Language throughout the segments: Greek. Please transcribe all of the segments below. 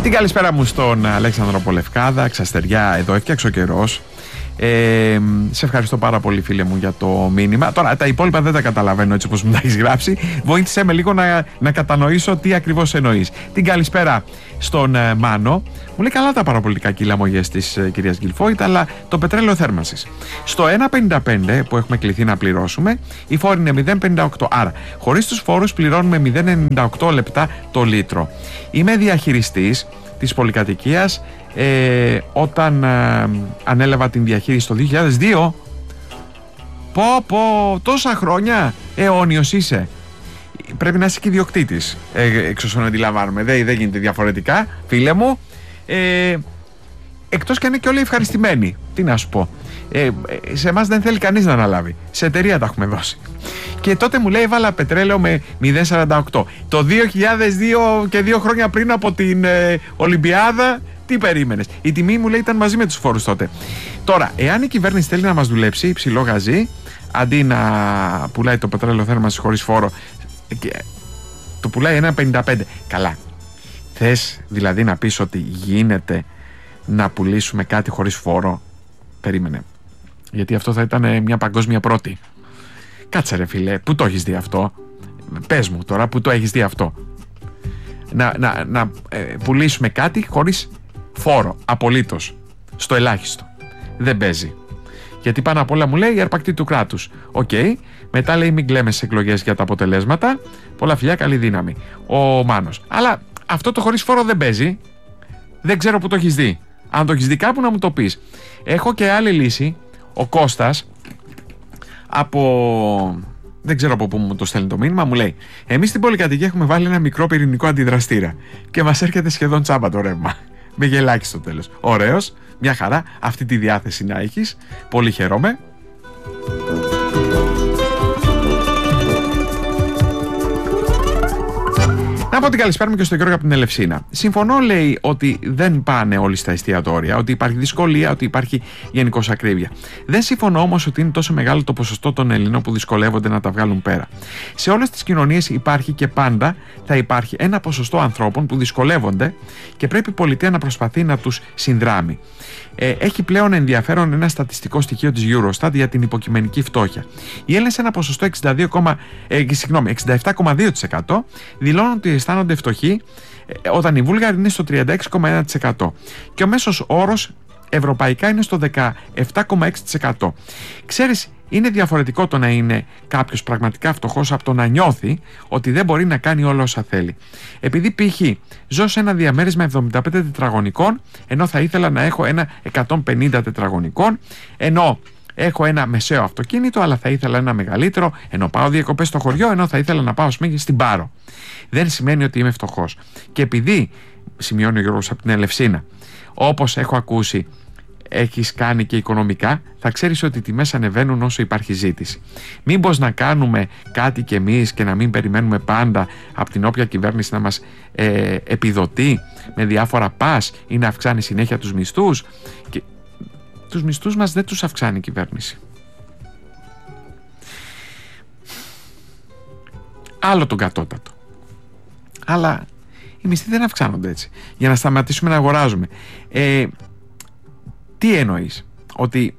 Την καλησπέρα μου στον Αλέξανδρο Πολευκάδα, Ξαστεριά, εδώ έφτιαξε ο καιρός. Σε ευχαριστώ πάρα πολύ, φίλε μου, για το μήνυμα. Τώρα τα υπόλοιπα δεν τα καταλαβαίνω έτσι όπως μου τα έχεις γράψει. Βοήθησε με λίγο να κατανοήσω τι ακριβώς εννοείς. Την καλησπέρα στον Μάνο. Μου λέει καλά τα παραπολιτικά κυλαμογές της κυρίας Γκυλφόιτ, αλλά το πετρέλαιο θέρμανσης στο 1,55 που έχουμε κληθεί να πληρώσουμε, η φόρη είναι 0,58. Άρα, χωρίς τους φόρους πληρώνουμε 0,98 λεπτά το λίτρο. Είμαι διαχειριστής της πολυκατοικίας. Όταν ανέλαβα την διαχείριση το 2002, τόσα χρόνια, αιώνιος είσαι. Πρέπει να είσαι και ιδιοκτήτης, εξ όσων αντιλαμβάνομαι, δεν γίνεται διαφορετικά, φίλε μου, εκτός και αν είναι και όλοι ευχαριστημένοι. Τι να σου πω, σε εμάς δεν θέλει κανείς να αναλάβει, σε εταιρεία τα έχουμε δώσει. Και τότε μου λέει έβαλα πετρέλαιο με 0,48 το 2002 και 2 χρόνια πριν από την Ολυμπιάδα. Τι περίμενες? Η τιμή, μου λέει, ήταν μαζί με τους φόρους τότε. Τώρα, εάν η κυβέρνηση θέλει να μας δουλέψει υψηλό γαζί, αντί να πουλάει το πετρέλαιο θέρμανσης χωρίς φόρο, το πουλάει 1,55. Καλά. Θες δηλαδή να πεις ότι γίνεται να πουλήσουμε κάτι χωρίς φόρο? Περίμενε. Γιατί αυτό θα ήταν μια παγκόσμια πρώτη. Κάτσε ρε φίλε, πού το έχεις δει αυτό? Πες μου τώρα, πού το έχεις δει αυτό? Να πουλήσουμε κάτι χωρίς φόρο, απολύτως, στο ελάχιστο. Δεν παίζει. Γιατί πάνω απ' όλα μου λέει η αρπακτή του κράτους. Οκ. Μετά λέει μην κλαίμε στις εκλογές για τα αποτελέσματα. Πολλά φιλιά, καλή δύναμη. Ο Μάνος. Αλλά αυτό το χωρίς φόρο δεν παίζει. Δεν ξέρω που το έχεις δει. Αν το έχεις δει κάπου να μου το πεις. Έχω και άλλη λύση. Ο Κώστας δεν ξέρω από πού μου το στέλνει το μήνυμα, μου λέει: εμείς στην πολυκατοικία έχουμε βάλει ένα μικρό πυρηνικό αντιδραστήρα και μας έρχεται σχεδόν τσάμπα το ρεύμα. Με γελάκι στο τέλος. Ωραίος, μια χαρά, αυτή τη διάθεση να έχεις. Πολύ χαίρομαι. Να πω την καλησπέρα μου και στον Γιώργο από την Ελευσίνα. Συμφωνώ, λέει, ότι δεν πάνε όλοι στα εστιατόρια, ότι υπάρχει δυσκολία, ότι υπάρχει γενικώς ακρίβεια. Δεν συμφωνώ όμως ότι είναι τόσο μεγάλο το ποσοστό των Ελλήνων που δυσκολεύονται να τα βγάλουν πέρα. Σε όλες τις κοινωνίες υπάρχει και πάντα θα υπάρχει ένα ποσοστό ανθρώπων που δυσκολεύονται και πρέπει η πολιτεία να προσπαθεί να τους συνδράμει. Έχει πλέον ενδιαφέρον ένα στατιστικό στοιχείο της Eurostat για την υποκειμενική φτώχεια. Οι Έλληνες σε ένα ποσοστό 67,2% δηλώνουν ότι αισθάνονται φτωχοί, όταν οι Βούλγαροι είναι στο 36,1% και ο μέσος όρος ευρωπαϊκά είναι στο 17,6%. Ξέρεις, είναι διαφορετικό το να είναι κάποιος πραγματικά φτωχός από το να νιώθει ότι δεν μπορεί να κάνει όλα όσα θέλει. Επειδή π.χ. ζω σε ένα διαμέρισμα 75 τετραγωνικών, ενώ θα ήθελα να έχω ένα 150 τετραγωνικών, ενώ έχω ένα μεσαίο αυτοκίνητο, αλλά θα ήθελα ένα μεγαλύτερο, ενώ πάω διακοπές στο χωριό, ενώ θα ήθελα να πάω στην Πάρο. Δεν σημαίνει ότι είμαι φτωχός. Και επειδή, σημειώνει ο Γιώργος από την Ελευσίνα, όπως έχω ακούσει, έχεις κάνει και οικονομικά, θα ξέρεις ότι οι τιμές ανεβαίνουν όσο υπάρχει ζήτηση. Μήπως να κάνουμε κάτι κι εμείς και να μην περιμένουμε πάντα από την όποια κυβέρνηση να μας επιδοτεί με διάφορα πας ή να αυξάνει συνέχεια τους μισθούς? Και τους μισθούς μας δεν τους αυξάνει η κυβέρνηση. Άλλο τον κατώτατο. Αλλά οι μισθοί δεν αυξάνονται έτσι. Για να σταματήσουμε να αγοράζουμε. Τι εννοείς? Ότι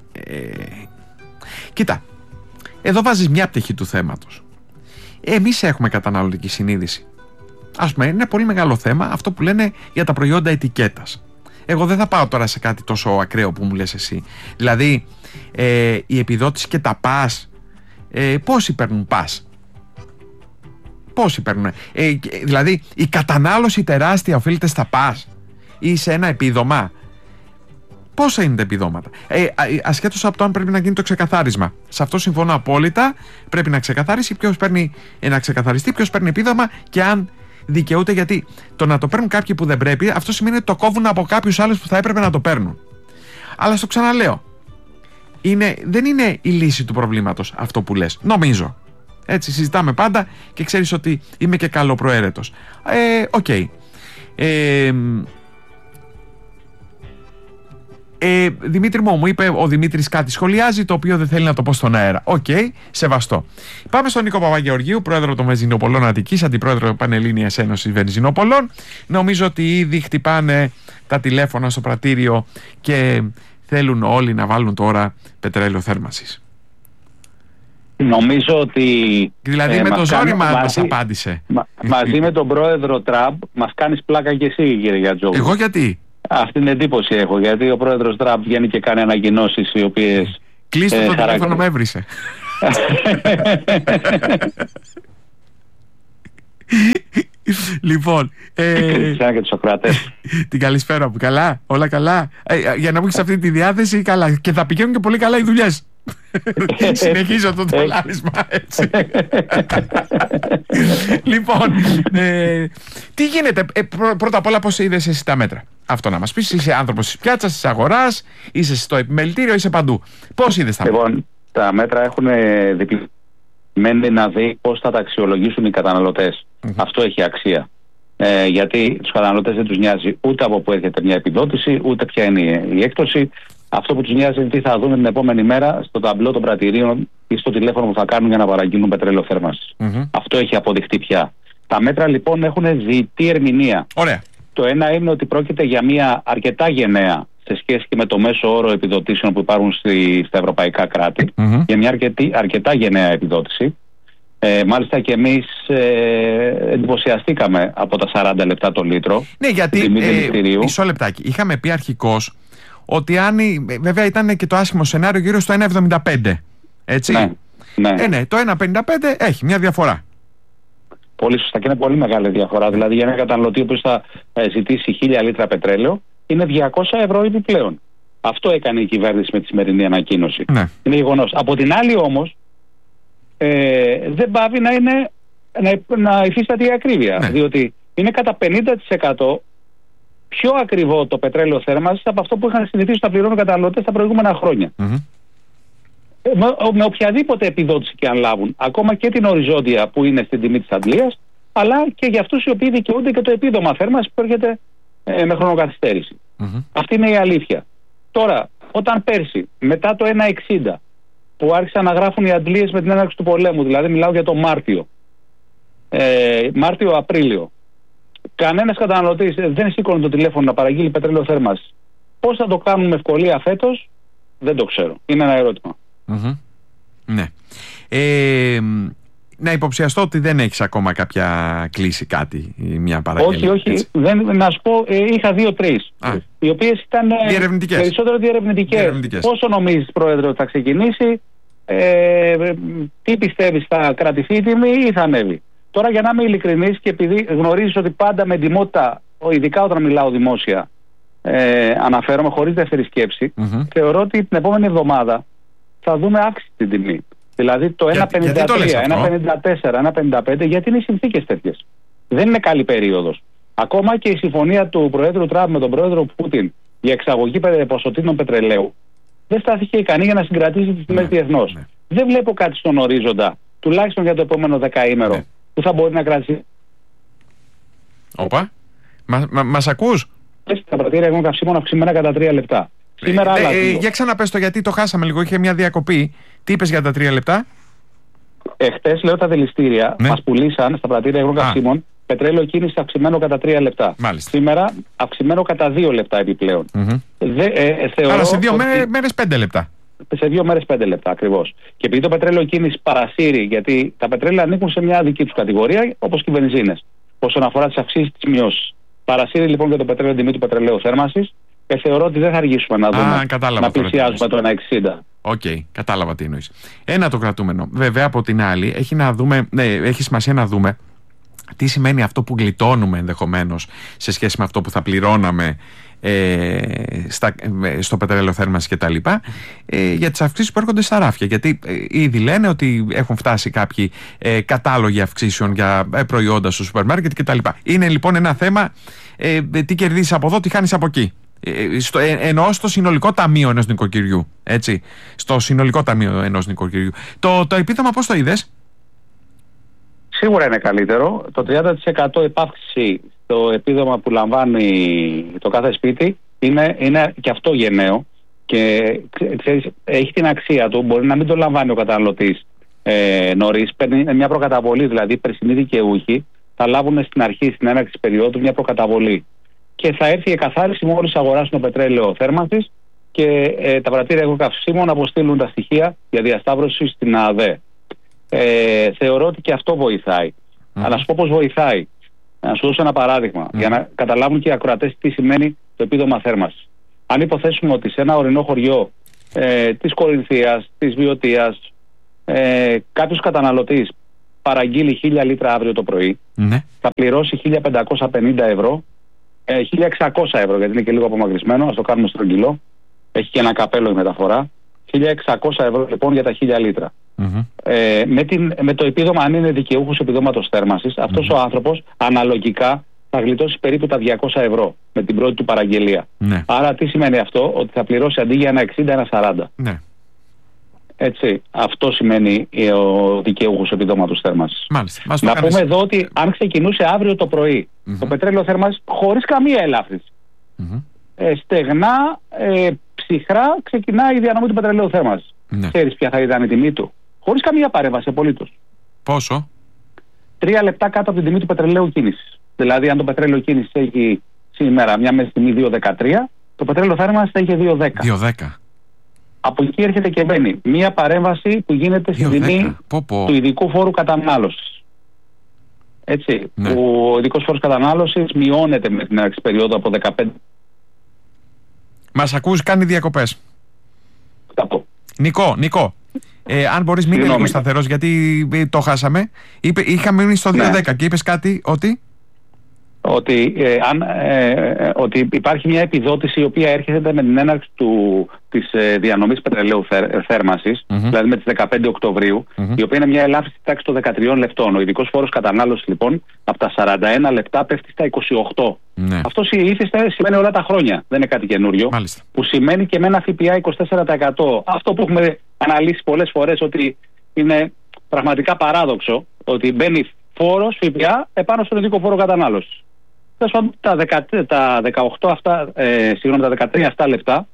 κοίτα, εδώ βάζεις μια πτυχή του θέματος. Εμείς έχουμε καταναλωτική συνείδηση. Ας πούμε, είναι πολύ μεγάλο θέμα αυτό που λένε για τα προϊόντα ετικέτας. Εγώ δεν θα πάω τώρα σε κάτι τόσο ακραίο που μου λες εσύ. Δηλαδή, η επιδότηση και τα πας, πόσοι παίρνουν πας? Πόσοι παίρνουν? Δηλαδή, η κατανάλωση τεράστια οφείλεται στα πας ή σε ένα επίδομα? Πόσα είναι τα επιδόματα? Ασχέτως από το αν πρέπει να γίνει το ξεκαθάρισμα. Σε αυτό συμφωνώ απόλυτα. Πρέπει να ξεκαθαρίσει να ξεκαθαριστεί ποιος παίρνει επίδομα και αν δικαιούται, γιατί το να το παίρνουν κάποιοι που δεν πρέπει, αυτό σημαίνει ότι το κόβουν από κάποιους άλλους που θα έπρεπε να το παίρνουν. Αλλά στο ξαναλέω, δεν είναι η λύση του προβλήματος αυτό που λες. Νομίζω. Έτσι συζητάμε πάντα και ξέρεις ότι είμαι και καλοπροαίρετος. Οκ. Δημήτρη μου είπε ο Δημήτρης κάτι σχολιάζει, το οποίο δεν θέλει να το πω στον αέρα. Οκ, σεβαστό. Πάμε στον Νίκο Παπαγεωργίου, πρόεδρο των Βενζινοπολών Αττικής, αντιπρόεδρο Πανελλήνιας Ένωσης Βενζινοπολών. Νομίζω ότι ήδη χτυπάνε τα τηλέφωνα στο πρατήριο και θέλουν όλοι να βάλουν τώρα πετρέλαιο θέρμανσης. Νομίζω ότι... Δηλαδή με το ζόρι μας απάντησε. Μαζί με τον πρόεδρο Τραμπ μας κάνεις πλάκα και εσύ, κύριε Γιατζόγλου. Εγώ γιατί? Αυτή την εντύπωση έχω, γιατί ο πρόεδρος Τραμπ βγαίνει και κάνει ανακοινώσεις οι οποίες... Κλείστε το τηλέφωνο, με έβρισε. Λοιπόν, και τους Σοκράτες. την καλησπέρα μου, καλά, όλα καλά. Για να μου έχεις αυτή τη διάθεση, καλά. Και θα πηγαίνουν και πολύ καλά οι δουλειές. Συνεχίζω το τολάρισμα, έτσι. Λοιπόν, τι γίνεται? Πρώτα απ' όλα, πώς είδες εσύ τα μέτρα? Αυτό να μας πεις. Είσαι άνθρωπος της πιάτσας, της αγοράς, είσαι στο επιμελητήριο, είσαι παντού. Πώς είδες τα μέτρα? Λοιπόν, τα μέτρα έχουν διπλωμένοι να δει πώς θα τα αξιολογήσουν οι καταναλωτές. Αυτό έχει αξία. Γιατί τους καταναλωτές δεν τους νοιάζει ούτε από πού έρχεται μια επιδότηση, ούτε ποια είναι η έκπτωση. Αυτό που τους νοιάζει είναι τι θα δουν την επόμενη μέρα στο ταμπλό των πρατηρίων ή στο τηλέφωνο που θα κάνουν για να παραγγείλουν πετρέλαιο θέρμανσης. Αυτό έχει αποδειχτεί πια. Τα μέτρα λοιπόν έχουν διητή ερμηνεία. Ωραία. Το ένα είναι ότι πρόκειται για μια αρκετά γενναία, σε σχέση και με το μέσο όρο επιδοτήσεων που υπάρχουν στα ευρωπαϊκά κράτη, για μια αρκετά γενναία επιδότηση. Μάλιστα και εμείς εντυπωσιαστήκαμε από τα 40 λεπτά το λίτρο. Ναι, γιατί μισό λεπτάκι. Είχαμε πει αρχικώς ότι βέβαια ήταν και το άσχημο σενάριο γύρω στο 1,75. Έτσι. Ναι, το 1,55 έχει μια διαφορά. Πολύ σωστά, και είναι πολύ μεγάλη διαφορά. Δηλαδή για ένα καταναλωτή που θα ζητήσει 1.000 λίτρα πετρέλαιο είναι 200 ευρώ επιπλέον. Αυτό έκανε η κυβέρνηση με τη σημερινή ανακοίνωση. Ναι. Είναι γεγονός. Από την άλλη όμως δεν πάβει να υφίσταται η ακρίβεια. Ναι. Διότι είναι κατά 50% πιο ακριβό το πετρέλαιο θέρμανσης από αυτό που είχαν συνηθίσει να πληρώνουν οι καταναλωτές τα προηγούμενα χρόνια. Με οποιαδήποτε επιδότηση και αν λάβουν, ακόμα και την οριζόντια που είναι στην τιμή της αντλίας, αλλά και για αυτούς οι οποίοι δικαιούνται και το επίδομα θέρμανσης που έρχεται με χρονοκαθυστέρηση. Αυτή είναι η αλήθεια. Τώρα, όταν πέρσι, μετά το 1,60 που άρχισαν να γράφουν οι αντλίες με την έναρξη του πολέμου, δηλαδή μιλάω για το Μάρτιο-Απρίλιο, κανένας καταναλωτής δεν σήκωνε το τηλέφωνο να παραγγείλει πετρέλαιο θέρμανσης. Πώς θα το κάνουν με ευκολία φέτος, δεν το ξέρω. Είναι ένα ερώτημα. Ναι. Να υποψιαστώ ότι δεν έχεις ακόμα κάποια κλίση, κάτι, μια παραγγελία? Όχι. Να σου πω, είχα 2-3 οι οποίες ήταν περισσότερο διερευνητικές. Πόσο νομίζεις, πρόεδρε, ότι θα ξεκινήσει, τι πιστεύεις, θα κρατηθεί η τιμή ή θα ανέβει? Τώρα, για να είμαι ειλικρινής, και επειδή γνωρίζεις ότι πάντα με εντιμότητα, ειδικά όταν μιλάω δημόσια, αναφέρομαι χωρίς δεύτερη σκέψη, θεωρώ ότι την επόμενη εβδομάδα θα δούμε αύξηση στην τιμή. Δηλαδή το 1,53, 1,54, 1,55, γιατί είναι οι συνθήκες τέτοιες. Δεν είναι καλή περίοδος. Ακόμα και η συμφωνία του Προέδρου Τραμπ με τον Πρόεδρο Πούτιν για εξαγωγή ποσοτήτων πετρελαίου δεν στάθηκε ικανή για να συγκρατήσει τις τιμές διεθνώς. Δεν βλέπω κάτι στον ορίζοντα, τουλάχιστον για το επόμενο δεκαήμερο, που θα μπορεί να κρατήσει. Όπα, μας ακούς? Τα πρατήρια έχουν καυσίμων αυξημένα κατά 3 λεπτά. Σήμερα για ξαναπες το, γιατί το χάσαμε λίγο, είχε μια διακοπή. Τι είπες για τα 3 λεπτά? Χτες, λέω, τα δηληστήρια μας πουλήσαν στα πρατήρια υγρών καυσίμων πετρέλαιο κίνηση αυξημένο κατά 3 λεπτά. Μάλιστα. Σήμερα αυξημένο κατά 2 λεπτά επιπλέον. Άρα σε 2 μέρες 5 λεπτά. Σε 2 μέρες 5 λεπτά ακριβώς. Και επειδή το πετρέλαιο κίνηση παρασύρει, γιατί τα πετρέλαια ανήκουν σε μια δική τους κατηγορία, όπως και οι βενζίνες, όσον αφορά τις αυξήσεις, τις μειώσεις. Παρασύρει λοιπόν για το πετρέλαιο τιμή του πετρελαίου θέρμανσης. Και θεωρώ ότι δεν θα αργήσουμε να δούμε να πλησιάζουμε το 1,60. Οκ, κατάλαβα τι εννοείς. Ένα το κρατούμενο. Βέβαια, από την άλλη, έχει σημασία να δούμε τι σημαίνει αυτό που γλιτώνουμε ενδεχομένως σε σχέση με αυτό που θα πληρώναμε στο πετρέλαιο θέρμανσης και τα λοιπά, για τις αυξήσεις που έρχονται στα ράφια. Γιατί ήδη λένε ότι έχουν φτάσει κάποιοι κατάλογοι αυξήσεων για προϊόντα στο σούπερ μάρκετ και τα λοιπά. Είναι λοιπόν ένα θέμα τι κερδίζεις από εδώ, τι χάνεις από εκεί. Εννοώ στο συνολικό ταμείο ενός νοικοκυριού. Έτσι. Στο συνολικό ταμείο ενός νοικοκυριού. Το επίδομα πώς το είδες? Σίγουρα είναι καλύτερο. Το 30% επαύξηση στο επίδομα που λαμβάνει το κάθε σπίτι είναι και αυτό γενναίο. και ξέρεις, έχει την αξία του, μπορεί να μην το λαμβάνει ο καταναλωτής νωρίς, παίρνει μια προκαταβολή, δηλαδή οι περσινοί δικαιούχοι θα λάβουν στην αρχή, στην έναρξη της περίοδου, μια προκαταβολή. Και θα έρθει η εκαθάριση μόλις αγοράσουν το πετρέλαιο θέρμανσης και τα πρατήρια αγροκαυσίμων αποστείλουν τα στοιχεία για διασταύρωση στην ΑΔΕ. Θεωρώ ότι και αυτό βοηθάει. Αλλά να σου πω πώς βοηθάει. Να σου δώσω ένα παράδειγμα, για να καταλάβουν και οι ακροατές τι σημαίνει το επίδομα θέρμανσης. Αν υποθέσουμε ότι σε ένα ορεινό χωριό της Κορινθίας, της Βιωτίας, κάποιος καταναλωτής παραγγείλει 1.000 λίτρα αύριο το πρωί, θα πληρώσει 1.550 ευρώ, 1.600 ευρώ, γιατί είναι και λίγο απομακρυσμένο, ας το κάνουμε στρογγυλό, έχει και ένα καπέλο η μεταφορά, 1.600 ευρώ λοιπόν για τα 1.000 λίτρα. Με το επίδομα, αν είναι δικαιούχος επιδόματος θέρμανσης, αυτός ο άνθρωπος αναλογικά θα γλιτώσει περίπου τα 200 ευρώ με την πρώτη του παραγγελία. Άρα τι σημαίνει αυτό? Ότι θα πληρώσει αντί για ένα 60, ένα 40. Έτσι, αυτό σημαίνει ο δικαιούχος επιδόματος θέρμανσης. Να πούμε εδώ ότι αν ξεκινούσε αύριο το πρωί το πετρέλαιο θέρμανσης χωρίς καμία ελάφρυνση, στεγνά, ψυχρά ξεκινάει η διανομή του πετρελαίου θέρμανσης. Ξέρεις ποια θα ήταν η τιμή του? Χωρίς καμία παρέμβαση απολύτως. Πόσο? 3 λεπτά κάτω από την τιμή του πετρελαίου κίνησης. Δηλαδή, αν το πετρέλαιο κίνησης έχει σήμερα μια μέση τιμή 2,13, το πετρέλαιο θέρμανσης θα είχε 2,10. Από εκεί έρχεται και μπαίνει μια παρέμβαση που γίνεται στην τιμή του ειδικού φόρου κατανάλωσης. Έτσι, που ο ειδικός φόρος κατανάλωσης μειώνεται με την έναρξη περίοδου από 15. Μας ακούς, κάνει διακοπές. Νικό, αν μπορείς μείνει λίγο σταθερός, γιατί το χάσαμε. Είχαμε μείνει στο 2,10 και είπες κάτι ότι υπάρχει μια επιδότηση η οποία έρχεται με την έναρξη της διανομής πετρελαίου θέρμανσης, δηλαδή με τις 15 Οκτωβρίου, η οποία είναι μια ελάφρυνση τάξη των 13 λεπτών. Ο ειδικός φόρος κατανάλωσης λοιπόν από τα 41 λεπτά πέφτει στα 28. Αυτό σημαίνει όλα τα χρόνια, δεν είναι κάτι καινούριο. Που σημαίνει και με ένα ΦΠΑ 24%. Αυτό που έχουμε αναλύσει πολλές φορές, ότι είναι πραγματικά παράδοξο, ότι μπαίνει φόρος ΦΠΑ επάνω στον ειδικό φόρο κατανάλωσης. Τα 13 αυτά λεπτά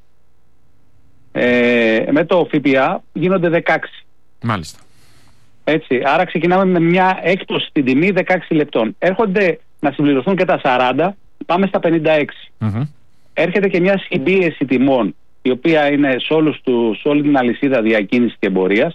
με το ΦΠΑ γίνονται 16. Μάλιστα. Έτσι, άρα ξεκινάμε με μια έκπτωση στην τιμή 16 λεπτών. Έρχονται να συμπληρωθούν και τα 40, πάμε στα 56. Έρχεται και μια συμπίεση τιμών, η οποία είναι σε όλη την αλυσίδα διακίνησης και εμπορίας,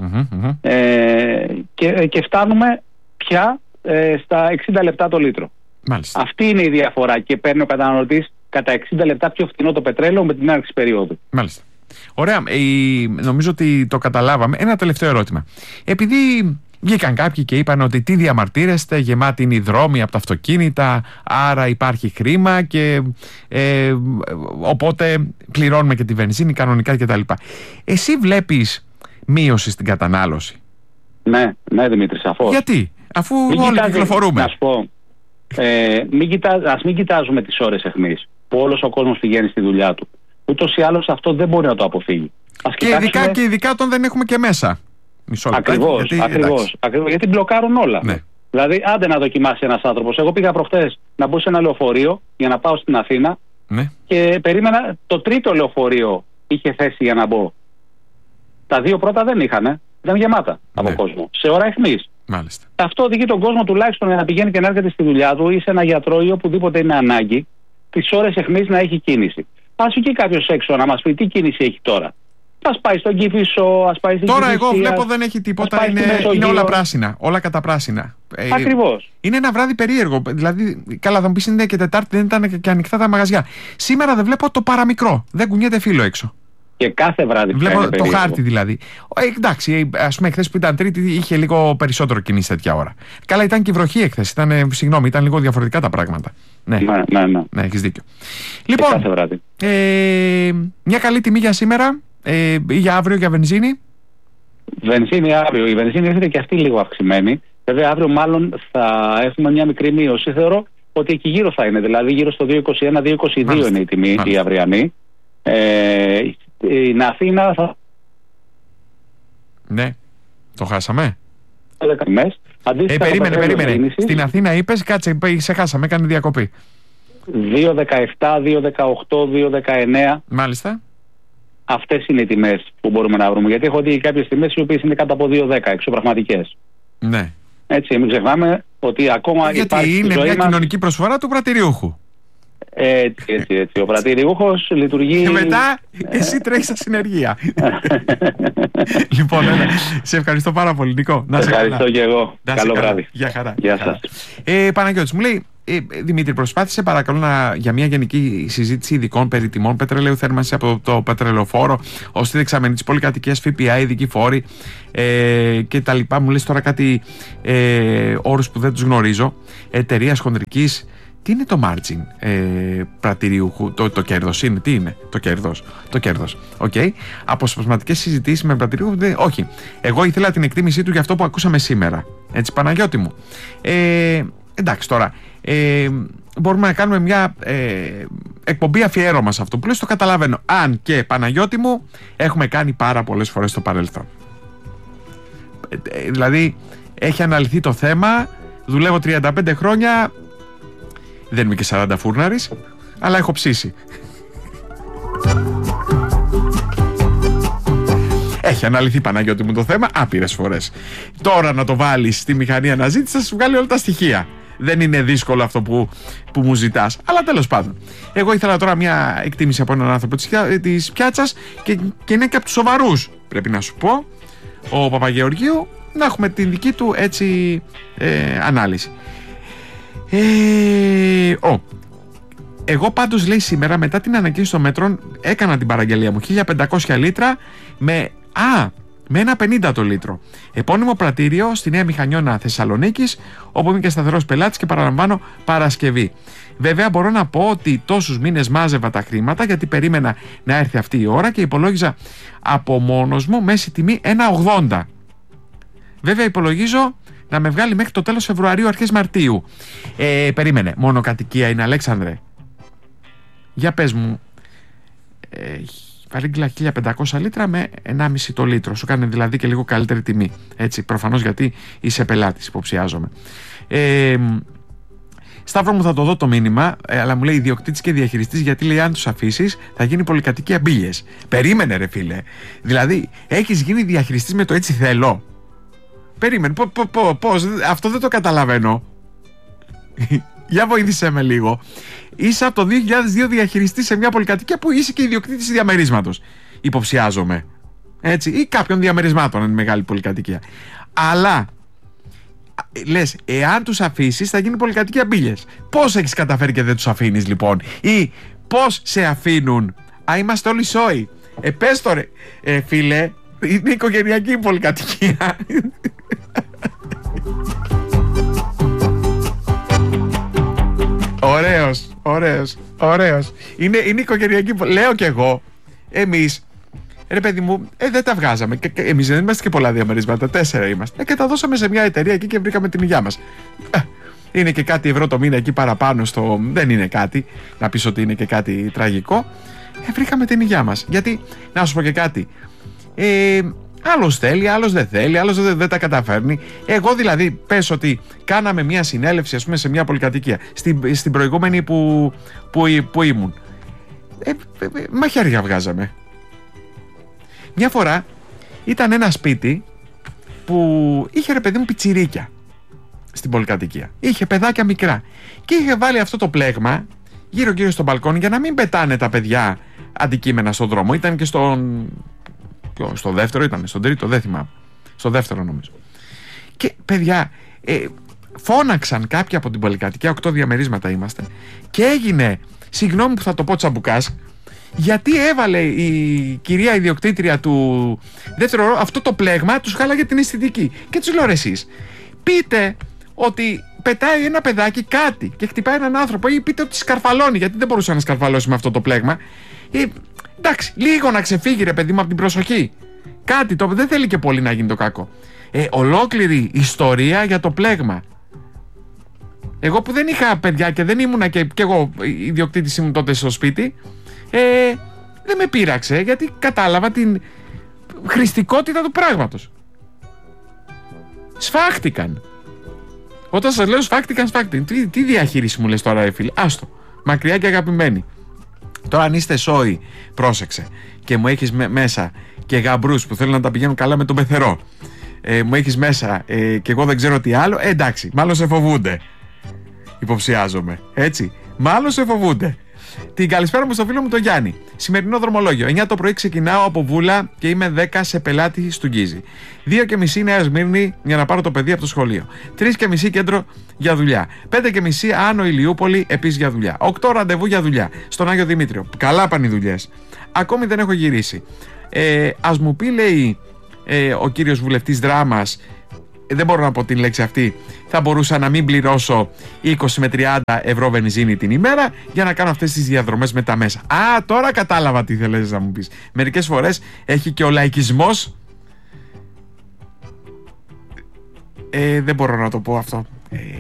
και φτάνουμε πια στα 60 λεπτά το λίτρο. Μάλιστα. Αυτή είναι η διαφορά και παίρνει ο καταναλωτής κατά 60 λεπτά πιο φθηνό το πετρέλαιο με την έναρξη περίοδου. Μάλιστα. Ωραία. Νομίζω ότι το καταλάβαμε. Ένα τελευταίο ερώτημα. Επειδή βγήκαν κάποιοι και είπαν ότι τι διαμαρτύρεστε, γεμάτοι είναι οι δρόμοι από τα αυτοκίνητα, άρα υπάρχει χρήμα και οπότε πληρώνουμε και τη βενζίνη κανονικά κτλ. Εσύ βλέπεις μείωση στην κατανάλωση? Ναι, Δημήτρη, σαφώς. Γιατί? Αφού όλοι κυκλοφορούμε. Να σου πω. Ας μην κοιτάζουμε τις ώρες αιχμής που όλος ο κόσμος πηγαίνει στη δουλειά του. Ούτως ή άλλως αυτό δεν μπορεί να το αποφύγει. Και ειδικά όταν δεν έχουμε και μέσα. Ακριβώς, γιατί μπλοκάρουν όλα. Δηλαδή, άντε να δοκιμάσει ένας άνθρωπος. Εγώ πήγα προχτές να μπω σε ένα λεωφορείο για να πάω στην Αθήνα και περίμενα, το τρίτο λεωφορείο είχε θέση για να μπω. Τα δύο πρώτα δεν είχαν. Ήταν γεμάτα από κόσμο. Σε ώρα αιχμής. Μάλιστα. Αυτό οδηγεί τον κόσμο τουλάχιστον για να πηγαίνει και να έρχεται στη δουλειά του ή σε ένα γιατρό ή οπουδήποτε είναι ανάγκη, τις ώρες αιχμής να έχει κίνηση. Ας βγει κάποιος έξω να μας πει τι κίνηση έχει τώρα. Ας πάει στον Κηφισό, ας πάει στην Τώρα εγώ βλέπω δεν έχει τίποτα, είναι όλα πράσινα, όλα καταπράσινα. Ακριβώς. Είναι ένα βράδυ περίεργο. Δηλαδή, καλά, θα μου πεις είναι και Τετάρτη, δεν ήταν και ανοιχτά τα μαγαζιά. Σήμερα δεν βλέπω το παραμικρό. Δεν κουνιέται φύλλο έξω. Και κάθε βράδυ βλέπω το χάρτη δηλαδή. Εντάξει, ας πούμε, εχθές που ήταν Τρίτη είχε λίγο περισσότερο κίνηση τέτοια ώρα. Καλά, ήταν και βροχή εχθές. Ήταν λίγο διαφορετικά τα πράγματα. Ναι, έχεις δίκιο. Λοιπόν, κάθε βράδυ. Μια καλή τιμή για σήμερα ή για αύριο για βενζίνη? Βενζίνη αύριο. Η βενζίνη έρχεται και αυτή λίγο αυξημένη. Βέβαια, αύριο μάλλον θα έχουμε μια μικρή μείωση. Θεωρώ ότι εκεί γύρω θα είναι. Δηλαδή, γύρω στο 2,21-2,22 είναι η τιμή η αυριανή. Στην Αθήνα θα... Ναι, το χάσαμε. Περίμενε. Στην Αθήνα είπες, κάτσε, σε χάσαμε, έκανε διακοπή. 2,17, 2,18, 2,19. Μάλιστα. αυτές είναι οι τιμές που μπορούμε να βρούμε. Γιατί έχω δει κάποιες τιμές οι οποίες είναι κάτω από 2,10, εξωπραγματικές. Ναι. Έτσι, μην ξεχνάμε ότι ακόμα γιατί είναι μια κοινωνική προσφορά του πρατηριούχου. Έτσι. Ο πρατηριούχος λειτουργεί. Και μετά εσύ τρέχεις στα συνεργεία. Λοιπόν, σε ευχαριστώ πάρα πολύ, Νικό. Να σε ευχαριστώ και εγώ. Καλό βράδυ. Γεια χαρά. Γεια σας. Παναγιώτης μου λέει, Δημήτρη, προσπάθησε παρακαλώ για μια γενική συζήτηση ειδικών περί τιμών πετρελαίου θέρμανσης από το πετρελαιοφόρο, ώστε δεξαμενή της πολυκατοικίας, ΦΠΑ, ειδική φόρη και τα λοιπά. Μου λες τώρα κάτι όρους που δεν τους γνωρίζω. Εταιρείας χονδρικής. Τι είναι το margin πρατηριούχου, το κέρδος είναι, τι είναι το κέρδος, okay. Αποσπασματικές συζητήσεις με πρατηριούχου, όχι. Εγώ ήθελα την εκτίμησή του για αυτό που ακούσαμε σήμερα, έτσι Παναγιώτη μου. Εντάξει τώρα, μπορούμε να κάνουμε μια εκπομπή αφιέρωμα σε αυτό που λες, το καταλαβαίνω. Αν και Παναγιώτη μου, έχουμε κάνει πάρα πολλές φορές στο παρελθόν. Δηλαδή, έχει αναλυθεί το θέμα, δουλεύω 35 χρόνια, δεν είμαι και 40 φούρναρης, αλλά έχω ψήσει. Έχει αναλυθεί, Παναγιώτη μου, το θέμα άπειρες φορές. Τώρα να το βάλεις στη μηχανή αναζήτησης θα σου βγάλει όλα τα στοιχεία. Δεν είναι δύσκολο αυτό που μου ζητάς. Αλλά τέλος πάντων. Εγώ ήθελα τώρα μια εκτίμηση από έναν άνθρωπο της πιάτσας και είναι και από τους σοβαρούς, πρέπει να σου πω, ο Παπαγεωργίου, να έχουμε την δική του έτσι ανάλυση. Εγώ πάντως, λέει, σήμερα μετά την ανακοίνωση των μέτρων έκανα την παραγγελία μου 1500 λίτρα με 1,50 το λίτρο. Επώνυμο πρατήριο στη Νέα Μηχανιώνα Θεσσαλονίκης, όπου είμαι και σταθερός πελάτης και παραλαμβάνω Παρασκευή. Βέβαια μπορώ να πω ότι τόσους μήνες μάζευα τα χρήματα γιατί περίμενα να έρθει αυτή η ώρα και υπολόγιζα από μόνος μου μέση τιμή 1,80. Βέβαια υπολογίζω να με βγάλει μέχρι το τέλος Φεβρουαρίου, αρχές Μαρτίου. Περίμενε, μονοκατοικία είναι, Αλέξανδρε? Για πες μου, παρήγγειλα 1500 λίτρα με 1,5 το λίτρο. Σου κάνει δηλαδή και λίγο καλύτερη τιμή. Έτσι, προφανώς γιατί είσαι πελάτης, υποψιάζομαι. Σταύρο μου, θα το δω το μήνυμα, αλλά μου λέει ιδιοκτήτης και διαχειριστής, γιατί λέει αν τους αφήσεις θα γίνει πολυκατοικία Μπίλιες. Περίμενε ρε φίλε. Δηλαδή, έχεις γίνει διαχειριστής με το έτσι θέλω? Περίμενε, πώς, αυτό δεν το καταλαβαίνω. Για βοήθησέ με λίγο. Είσαι από το 2002 διαχειριστής σε μια πολυκατοικία που είσαι και ιδιοκτήτης διαμερίσματος, υποψιάζομαι. Έτσι, ή κάποιων διαμερισμάτων, αν είναι μεγάλη πολυκατοικία. Αλλά λες, εάν τους αφήσεις θα γίνει πολυκατοικία Μπίλιες. Πώς έχεις καταφέρει και δεν τους αφήνεις λοιπόν? Ή πώς σε αφήνουν? Είμαστε όλοι σόοι. Πες το ρε, φίλε, είναι οικογενειακή πολυκατοικία. Ωραίος. Είναι οικογενειακή. Λέω κι εγώ, εμείς, ρε παιδί μου, δεν τα βγάζαμε. Εμείς δεν είμαστε και πολλά διαμερίσματα, 4 είμαστε. Και τα δώσαμε σε μια εταιρεία εκεί και βρήκαμε την υγειά μας. Είναι και κάτι ευρώ το μήνα εκεί παραπάνω στο. Δεν είναι κάτι, να πεις ότι είναι και κάτι τραγικό. Βρήκαμε την υγειά μας. Γιατί, να σου πω και κάτι. Άλλος θέλει, άλλος δεν θέλει, άλλος δεν τα καταφέρνει. Εγώ δηλαδή, πες ότι κάναμε μια συνέλευση, ας πούμε, σε μια πολυκατοικία, στην προηγούμενη που ήμουν. Μαχαίρια βγάζαμε. Μια φορά ήταν ένα σπίτι που είχε, ρε παιδί μου, πιτσιρίκια στην πολυκατοικία. Είχε παιδάκια μικρά και είχε βάλει αυτό το πλέγμα γύρω-γύρω στο μπαλκόνι για να μην πετάνε τα παιδιά αντικείμενα στον δρόμο. Ήταν και στο δεύτερο, ήταν στον τρίτο, δεν θυμάμαι. Στο δεύτερο νομίζω. Και παιδιά, φώναξαν κάποιοι από την πολυκατοικία, 8 διαμερίσματα είμαστε, και έγινε, συγγνώμη που θα το πω τσαμπουκάς, γιατί έβαλε η κυρία ιδιοκτήτρια του δεύτερου αυτό το πλέγμα, τους χάλαγε την αισθητική. Και τους λέω, εσείς πείτε ότι πετάει ένα παιδάκι κάτι και χτυπάει έναν άνθρωπο, ή πείτε ότι σκαρφαλώνει, γιατί δεν μπορούσε να σκαρφαλώσει με αυτό το πλέγμα. Εντάξει, λίγο να ξεφύγει, ρε παιδί μου, από την προσοχή. Κάτι το δεν θέλει και πολύ να γίνει το κακό. Ολόκληρη ιστορία για το πλέγμα. Εγώ που δεν είχα παιδιά και δεν ήμουνα και εγώ ιδιοκτήτης ήμουν τότε στο σπίτι, δεν με πείραξε, γιατί κατάλαβα την χρηστικότητα του πράγματος. Σφάχτηκαν. Όταν σας λέω σφάχτηκαν. Τι διαχείριση μου λες τώρα, φίλε? Άστο, μακριά και αγαπημένη. Τώρα, αν είστε σόι, πρόσεξε, και μου έχεις μέσα και γαμπρούς που θέλουν να τα πηγαίνουν καλά με τον πεθερό, μου έχεις μέσα και εγώ δεν ξέρω τι άλλο, εντάξει, μάλλον σε φοβούνται. Υποψιάζομαι, έτσι. Μάλλον σε φοβούνται. Την καλησπέρα μου στο φίλο μου τον Γιάννη. Σημερινό δρομολόγιο. 9 το πρωί ξεκινάω από Βούλα και είμαι 10 σε πελάτη του Γκίζη. 2:30 Νέα Σμύρνη για να πάρω το παιδί από το σχολείο. 3:30 κέντρο για δουλειά. 5:30 Άνω Ηλιούπολη επίσης για δουλειά. 8 ραντεβού για δουλειά στον Άγιο Δημήτριο. Καλά πάνε οι δουλειές. Ακόμη δεν έχω γυρίσει. Ας μου πει, λέει ο κύριος βουλευτής Δράμας, δεν μπορώ να πω την λέξη αυτή, θα μπορούσα να μην πληρώσω 20 με 30 ευρώ βενζίνη την ημέρα για να κάνω αυτές τις διαδρομές με τα μέσα. Α, τώρα κατάλαβα τι θέλεις να μου πεις. Μερικές φορές έχει και ο λαϊκισμός. Δεν μπορώ να το πω αυτό.